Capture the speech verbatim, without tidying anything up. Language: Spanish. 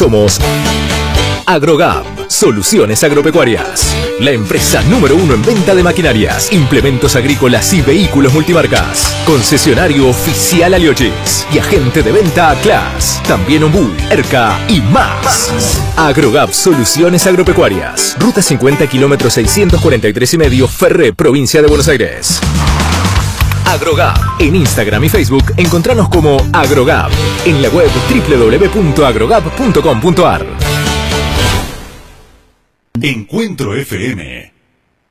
somos Agrogap, soluciones agropecuarias. La empresa número uno en venta de maquinarias, implementos agrícolas y vehículos multimarcas. Concesionario oficial Aliochis y agente de venta Class. También Ombú, Erca y más. Agrogap, soluciones agropecuarias. Ruta cincuenta, kilómetro seiscientos cuarenta y tres y medio, Ferré, provincia de Buenos Aires. Agrogap. En Instagram y Facebook encontranos como Agrogap. En la web doble u doble u doble u punto agrogap punto com punto ar. Encuentro F M.